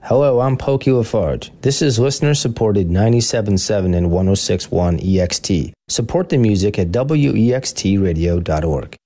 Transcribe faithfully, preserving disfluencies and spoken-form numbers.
Hello, I'm Pokey Lafarge. This is listener-supported ninety-seven point seven and one oh six point one E X T. Support the music at W E X T radio dot org.